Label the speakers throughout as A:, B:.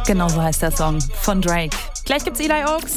A: Genau so heißt der Song von Drake. Gleich gibt's Eli Oaks.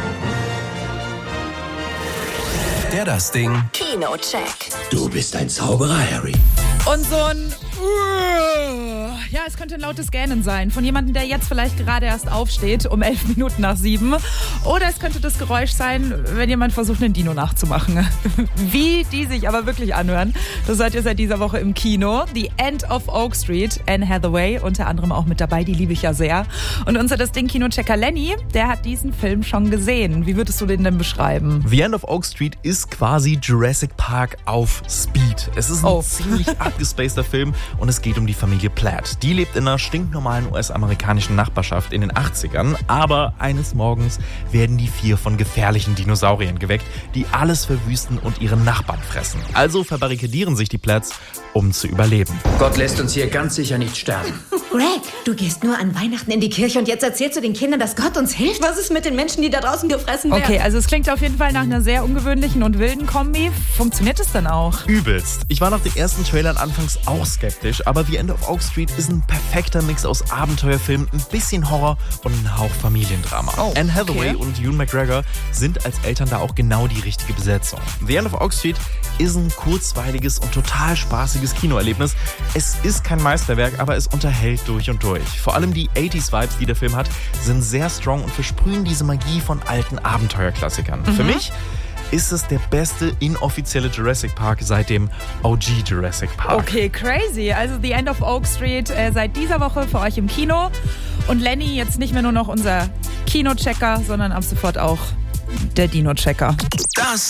B: Der Das Ding
C: Kino-Check.
D: Du bist ein Zauberer, Harry.
A: Und so ein ja, es könnte ein lautes Gähnen sein von jemandem, der jetzt vielleicht gerade erst aufsteht, um 11 Minuten nach 7. Oder es könnte das Geräusch sein, wenn jemand versucht, einen Dino nachzumachen. Wie die sich aber wirklich anhören, das seid ihr seit dieser Woche im Kino. The End of Oak Street, Anne Hathaway, unter anderem auch mit dabei, die liebe ich ja sehr. Und unser Das Ding Kinochecker Lenny, der hat diesen Film schon gesehen. Wie würdest du den denn beschreiben?
E: The End of Oak Street ist quasi Jurassic Park auf Speed. Es ist ein ziemlich abgespaceder Film und es geht um die Familie Platt. Die lebt in einer stinknormalen US-amerikanischen Nachbarschaft in den 80ern, aber eines Morgens werden die 4 von gefährlichen Dinosauriern geweckt, die alles verwüsten und ihre Nachbarn fressen. Also verbarrikadieren sich die Platts, um zu überleben.
D: Gott lässt uns hier ganz sicher nicht sterben.
F: Greg, du gehst nur an Weihnachten in die Kirche und jetzt erzählst du den Kindern, dass Gott uns hilft? Was ist mit den Menschen, die da draußen gefressen werden?
A: Okay, also es klingt auf jeden Fall nach einer sehr ungewöhnlichen und wilden Kombi. Funktioniert es dann auch?
E: Übelst. Ich war nach den ersten Trailern anfangs auch skeptisch, aber The End of Oak Street ist ein perfekter Mix aus Abenteuerfilm, ein bisschen Horror und ein Hauch Familiendrama. Anne Hathaway und Ewan McGregor sind als Eltern da auch genau die richtige Besetzung. The End of Oak Street ist ein kurzweiliges und total spaßiges Kinoerlebnis. Es ist kein Meisterwerk, aber es unterhält durch und durch. Vor allem die 80s-Vibes, die der Film hat, sind sehr strong und versprühen diese Magie von alten Abenteuerklassikern. Für mich ist es der beste inoffizielle Jurassic Park seit dem OG Jurassic Park.
A: Okay, crazy. Also The End of Oak Street seit dieser Woche für euch im Kino. Und Lenny jetzt nicht mehr nur noch unser Kinochecker, sondern ab sofort auch der Dino-Checker.
B: Das